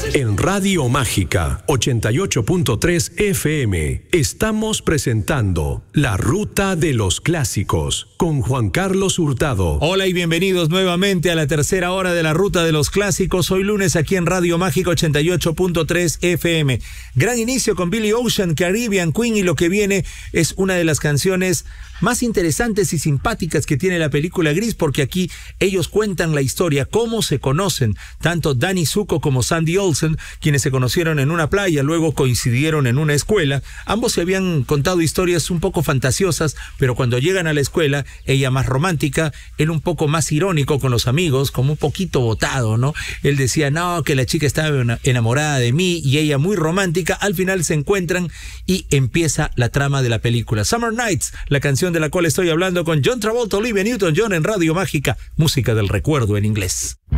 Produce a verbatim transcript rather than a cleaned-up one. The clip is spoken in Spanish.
En Radio Mágica ochenta y ocho punto tres F M estamos presentando La Ruta de los Clásicos con Juan Carlos Hurtado. Hola y bienvenidos nuevamente a la tercera hora de La Ruta de los Clásicos. Hoy lunes aquí en Radio Mágica ochenta y ocho punto tres F M. Gran inicio con Billy Ocean, Caribbean Queen, y lo que viene es una de las canciones más interesantes y simpáticas que tiene la película Gris, porque aquí ellos cuentan la historia, cómo se conocen, tanto Danny Zuko como Sandy Olsen, quienes se conocieron en una playa, luego coincidieron en una escuela. Ambos se habían contado historias un poco fantasiosas, pero cuando llegan a la escuela, ella más romántica, él un poco más irónico con los amigos, como un poquito botado, ¿no? Él decía, no, que la chica estaba enamorada de mí, y ella muy romántica. Al final se encuentran y empieza la trama de la película. Summer Nights, la canción de la cual estoy hablando con John Travolta, Olivia Newton-John en Radio Mágica, música del recuerdo en inglés.